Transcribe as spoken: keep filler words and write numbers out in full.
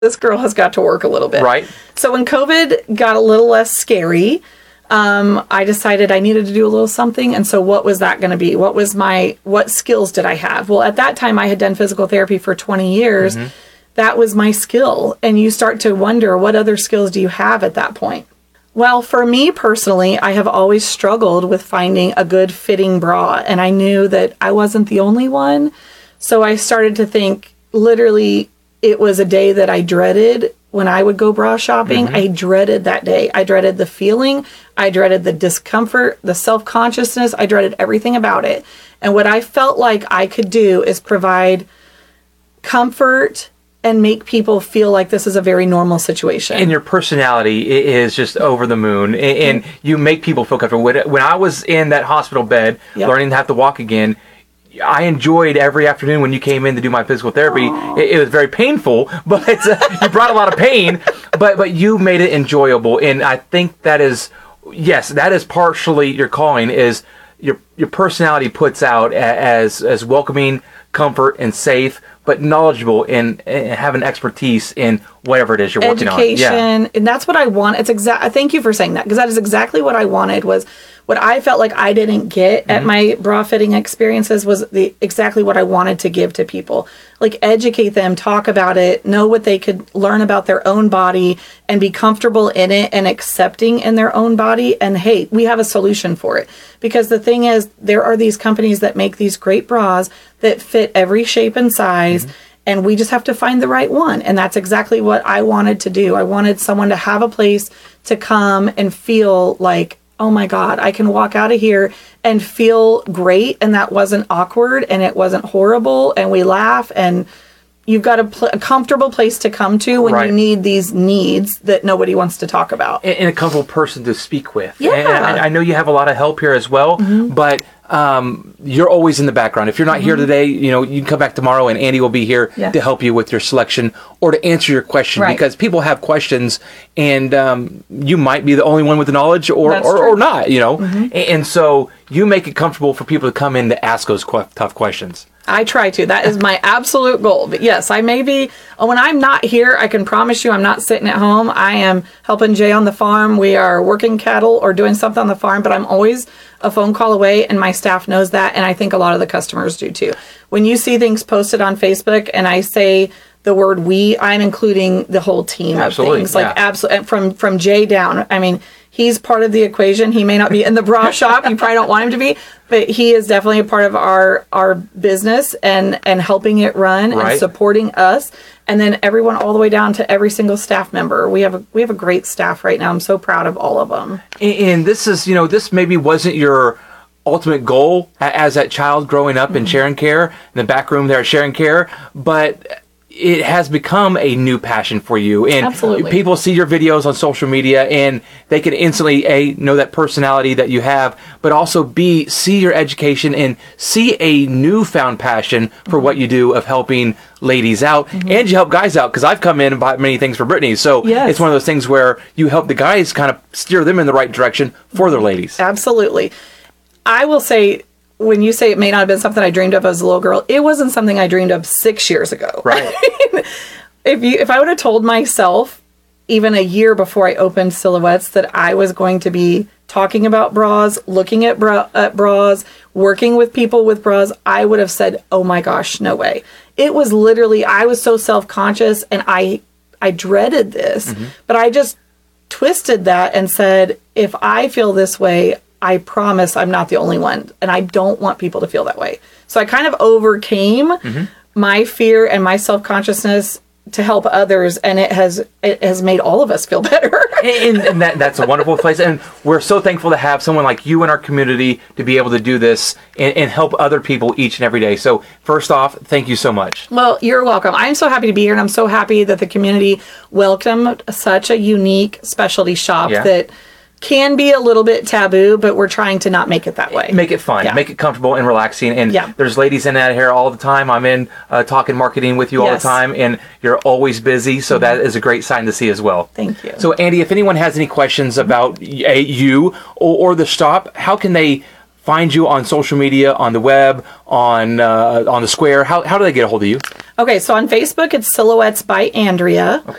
this girl has got to work a little bit. Right. So when COVID got a little less scary, um, I decided I needed to do a little something. And so what was that going to be? What was my, what skills did I have? Well, at that time I had done physical therapy for twenty years. Mm-hmm. That was my skill. And you start to wonder, what other skills do you have at that point? Well, for me personally, I have always struggled with finding a good fitting bra. And I knew that I wasn't the only one. So I started to think, literally, it was a day that I dreaded when I would go bra shopping. Mm-hmm. I dreaded that day. I dreaded the feeling. I dreaded the discomfort, the self-consciousness. I dreaded everything about it. And what I felt like I could do is provide comfort and make people feel like this is a very normal situation. And your personality is just over the moon. And mm-hmm. you make people feel comfortable. When I was in that hospital bed, yep. learning to have to walk again, I enjoyed every afternoon when you came in to do my physical therapy. It, it was very painful, but uh, you brought a lot of pain, but but you made it enjoyable. And I think that is, yes, that is partially your calling, is your your personality puts out as as welcoming, comfort, and safe, but knowledgeable and, and having expertise in whatever it is you're working on. Education, yeah. and that's what I want. It's exact. Thank you for saying that, because that is exactly what I wanted. Was what I felt like I didn't get mm-hmm. at my bra fitting experiences was the exactly what I wanted to give to people. Like, educate them, talk about it, know what they could learn about their own body, and be comfortable in it and accepting in their own body. And hey, we have a solution for it. Because the thing is, there are these companies that make these great bras that fit every shape and size. Mm-hmm. And we just have to find the right one. And that's exactly what I wanted to do. I wanted someone to have a place to come and feel like, oh my God, I can walk out of here and feel great. And that wasn't awkward and it wasn't horrible. And we laugh, and you've got a, pl- a comfortable place to come to when right. you need these needs that nobody wants to talk about. And, and a comfortable person to speak with. Yeah. And I, I know you have a lot of help here as well, mm-hmm. but um, you're always in the background. If you're not mm-hmm. here today, you know, you can come back tomorrow and Andy will be here yeah. to help you with your selection or to answer your question, right. because people have questions, and um, you might be the only one with the knowledge or, or, or not, you know. Mm-hmm. And, and so you make it comfortable for people to come in to ask those qu- tough questions. I try to. That is my absolute goal. But yes, I may be, when I'm not here, I can promise you I'm not sitting at home. I am helping Jay on the farm. We are working cattle or doing something on the farm, but I'm always a phone call away, and my staff knows that, and I think a lot of the customers do too. When you see things posted on Facebook and I say the word we, I'm including the whole team absolutely, of things. Like yeah. absolutely, from, from Jay down. I mean, he's part of the equation. He may not be in the bra shop. You probably don't want him to be, but he is definitely a part of our, our business and, and helping it run right. and supporting us. And then everyone all the way down to every single staff member. We have a, we have a great staff right now. I'm so proud of all of them. And, and this is, you know, this maybe wasn't your ultimate goal as that child growing up mm-hmm. in Sharing Care, in the back room there at Sharing Care, but it has become a new passion for you. And absolutely. People see your videos on social media and they can instantly, A, know that personality that you have, but also B, see your education and see a newfound passion for mm-hmm. what you do of helping ladies out. Mm-hmm. And you help guys out, because I've come in and bought many things for Brittany. So yes. it's one of those things where you help the guys kind of steer them in the right direction for their ladies. Absolutely. I will say, when you say it may not have been something I dreamed of as a little girl, it wasn't something I dreamed of six years ago. Right. I mean, if you, if I would have told myself even a year before I opened Silhouettes that I was going to be talking about bras, looking at, bra, at bras, working with people with bras, I would have said, oh my gosh, no way. It was literally, I was so self-conscious and I, I dreaded this, mm-hmm. but I just twisted that and said, if I feel this way, I promise I'm not the only one, and I don't want people to feel that way. So I kind of overcame mm-hmm. my fear and my self-consciousness to help others, and it has it has made all of us feel better. and and that, that's a wonderful place, and we're so thankful to have someone like you in our community to be able to do this and, and help other people each and every day. So first off, thank you so much. Well, you're welcome. I'm so happy to be here, and I'm so happy that the community welcomed such a unique specialty shop yeah. that can be a little bit taboo, but we're trying to not make it that way. Make it fun, yeah. make it comfortable and relaxing. And yeah. there's ladies in that here all the time. I'm in uh, talking marketing with you yes. all the time, and you're always busy, so mm-hmm. that is a great sign to see as well. Thank you. So Andy, if anyone has any questions about mm-hmm. you or, or the shop, how can they find you on social media, on the web, on uh, on the square, how, how do they get a hold of you? Okay, so on Facebook, it's Silhouettes by Andrea. Okay.